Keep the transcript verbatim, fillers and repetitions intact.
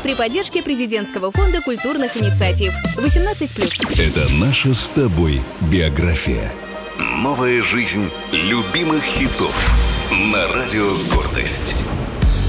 при поддержке президентского фонда культурных инициатив. восемнадцать плюс. Это наша с тобой биография. Новая жизнь любимых хитов на радио «Гордость».